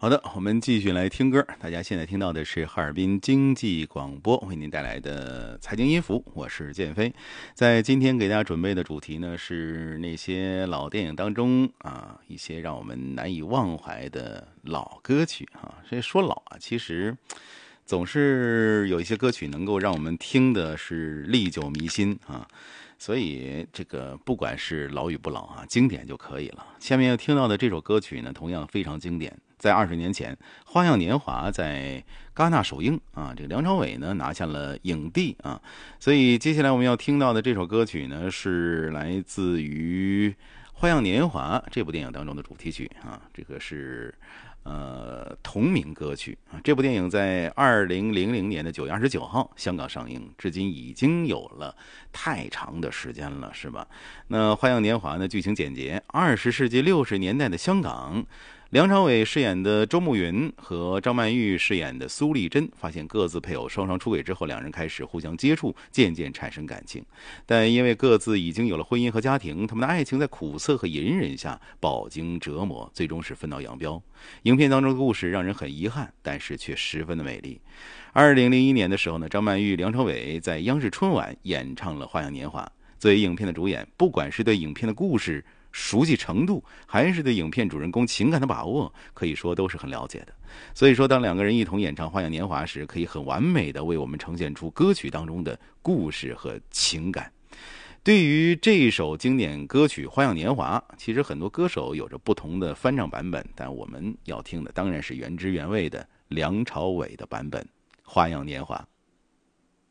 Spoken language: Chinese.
好的，我们继续来听歌。大家现在听到的是哈尔滨经济广播为您带来的财经音符，我是建飞。在今天给大家准备的主题呢，是那些老电影当中一些让我们难以忘怀的老歌曲啊。这说老其实总是有一些歌曲能够让我们听的是历久弥新啊。所以这个不管是老与不老经典就可以了。下面要听到的这首歌曲呢，同样非常经典。在20年前，《花样年华》在戛纳首映这个梁朝伟呢拿下了影帝所以接下来我们要听到的这首歌曲呢，是来自于《花样年华》这部电影当中的主题曲这个是同名歌曲这部电影在2000年的9月29号香港上映，至今已经有了太长的时间了，是吧？那《花样年华》呢，剧情简洁，20世纪60年代的香港，梁朝伟饰演的周慕云和张曼玉饰演的苏丽珍发现各自配偶双双出轨之后，两人开始互相接触，渐渐产生感情。但因为各自已经有了婚姻和家庭，他们的爱情在苦涩和隐忍下饱经折磨，最终是分道扬镳。影片当中的故事让人很遗憾，但是却十分的美丽。2001年的时候呢，张曼玉、梁朝伟在央视春晚演唱了《花样年华》。作为影片的主演，不管是对影片的故事熟悉程度，还是对影片主人公情感的把握，可以说都是很了解的。所以说，当两个人一同演唱《花样年华》时，可以很完美的为我们呈现出歌曲当中的故事和情感。对于这首经典歌曲《花样年华》，其实很多歌手有着不同的翻唱版本，但我们要听的当然是原汁原味的梁朝伟的版本《花样年华》。